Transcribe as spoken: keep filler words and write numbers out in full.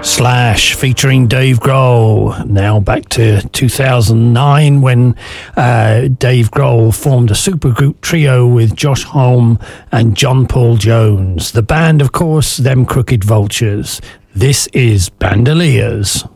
Slash featuring Dave Grohl. Now back to two thousand nine when uh, Dave Grohl formed a supergroup trio with Josh Homme and John Paul Jones. The band, of course, them Crooked Vultures. This is Bandoliers.